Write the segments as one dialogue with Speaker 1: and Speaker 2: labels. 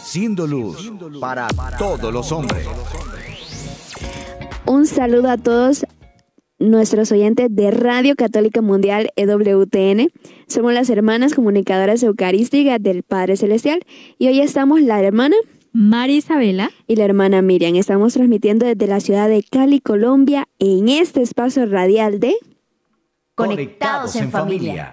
Speaker 1: siendo luz para todos los hombres.
Speaker 2: Un saludo a todos nuestros oyentes de Radio Católica Mundial EWTN. Somos las hermanas comunicadoras eucarísticas del Padre Celestial y hoy estamos la hermana
Speaker 3: María Isabela
Speaker 2: y la hermana Miriam. Estamos transmitiendo desde la ciudad de Cali, Colombia, en este espacio radial de
Speaker 1: Conectados en familia.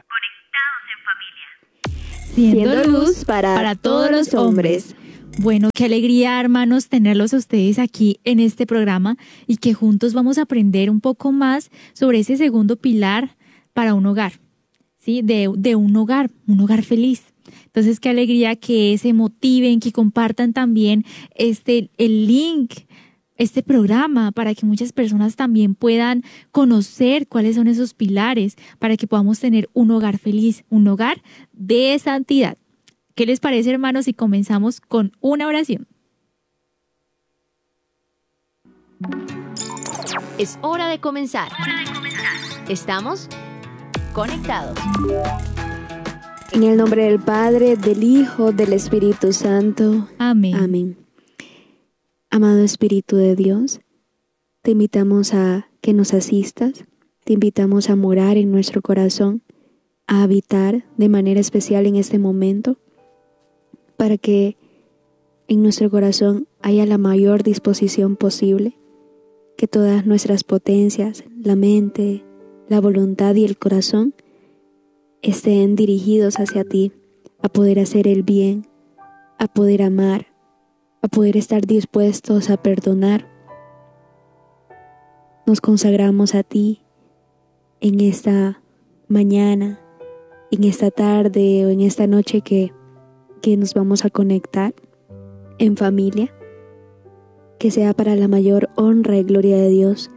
Speaker 2: Siendo luz para todos los hombres.
Speaker 3: Bueno, qué alegría, hermanos, tenerlos a ustedes aquí en este programa y que juntos vamos a aprender un poco más sobre ese segundo pilar para un hogar, ¿sí? De un hogar feliz. Entonces, qué alegría que se motiven, que compartan también el link, este programa, para que muchas personas también puedan conocer cuáles son esos pilares, para que podamos tener un hogar feliz, un hogar de santidad. ¿Qué les parece, hermanos, si comenzamos con una oración?
Speaker 4: Es hora de comenzar. Estamos conectados.
Speaker 2: En el nombre del Padre, del Hijo, del Espíritu Santo.
Speaker 3: Amén.
Speaker 2: Amén. Amado Espíritu de Dios, te invitamos a que nos asistas, te invitamos a morar en nuestro corazón, a habitar de manera especial en este momento, para que en nuestro corazón haya la mayor disposición posible, que todas nuestras potencias, la mente, la voluntad y el corazón estén dirigidos hacia ti, a poder hacer el bien, a poder amar, a poder estar dispuestos a perdonar. Nos consagramos a ti en esta mañana, en esta tarde o en esta noche que nos vamos a conectar en familia, que sea para la mayor honra y gloria de Dios.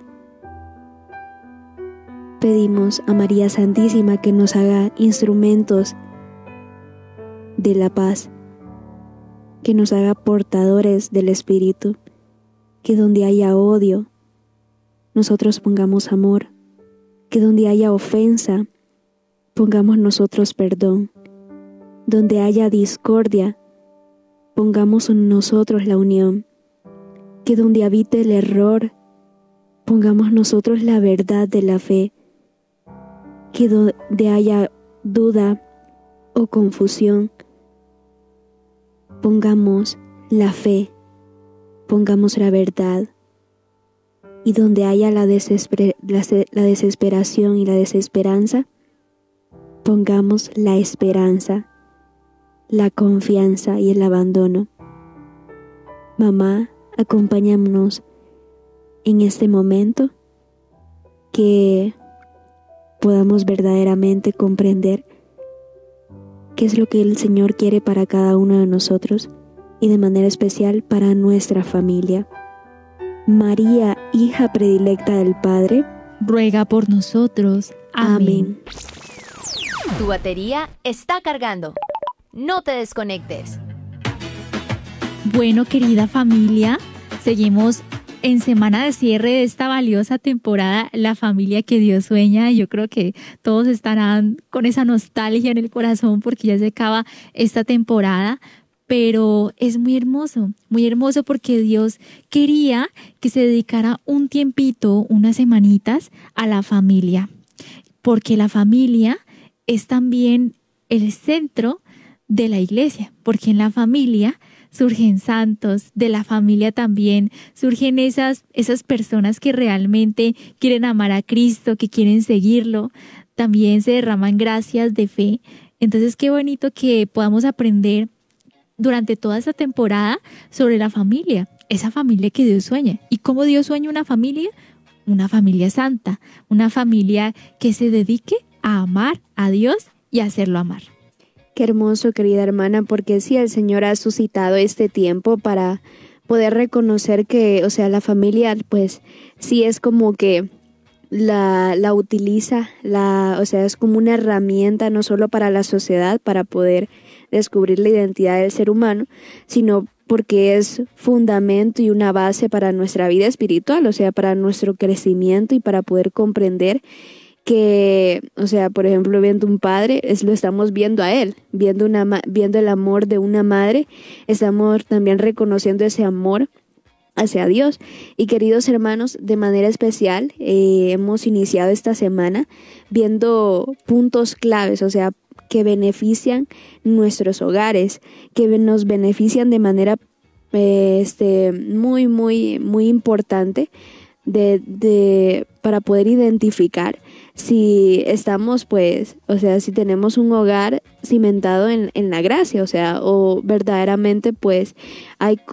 Speaker 2: Pedimos a María Santísima que nos haga instrumentos de la paz, que nos haga portadores del Espíritu, que donde haya odio, nosotros pongamos amor, que donde haya ofensa, pongamos nosotros perdón, donde haya discordia, pongamos en nosotros la unión, que donde habite el error, pongamos nosotros la verdad de la fe, que donde haya duda o confusión, pongamos la fe, pongamos la verdad, y donde haya la desesperación y la desesperanza, pongamos la esperanza, la confianza y el abandono. Mamá, acompáñanos en este momento, que podamos verdaderamente comprender qué es lo que el Señor quiere para cada uno de nosotros y de manera especial para nuestra familia. María, hija predilecta del Padre,
Speaker 3: ruega por nosotros. Amén.
Speaker 4: Tu batería está cargando. No te desconectes.
Speaker 3: Bueno, querida familia, seguimos en semana de cierre de esta valiosa temporada, La Familia que Dios Sueña. Yo creo que todos estarán con esa nostalgia en el corazón porque ya se acaba esta temporada, pero es muy hermoso porque Dios quería que se dedicara un tiempito, unas semanitas a la familia, porque la familia es también el centro de la iglesia, porque en la familia surgen santos, de la familia también surgen esas personas que realmente quieren amar a Cristo, que quieren seguirlo, también se derraman gracias de fe. Entonces qué bonito que podamos aprender durante toda esta temporada sobre la familia, esa familia que Dios sueña. ¿Y cómo Dios sueña una familia? Una familia santa, una familia que se dedique a amar a Dios y a hacerlo amar.
Speaker 2: Qué hermoso, querida hermana, porque sí, el Señor ha suscitado este tiempo para poder reconocer que, la familia, pues, sí es como que la utiliza, es como una herramienta no solo para la sociedad, para poder descubrir la identidad del ser humano, sino porque es fundamento y una base para nuestra vida espiritual, para nuestro crecimiento y para poder comprender que, o sea, por ejemplo, viendo un padre, lo estamos viendo a él, viendo el amor de una madre, estamos también reconociendo ese amor hacia Dios. Y queridos hermanos, de manera especial, hemos iniciado esta semana viendo puntos claves, o sea, que benefician nuestros hogares, que nos benefician de manera muy, muy, muy importante para poder identificar si estamos, pues, o sea, si tenemos un hogar cimentado en la gracia, o sea, o verdaderamente, pues, hay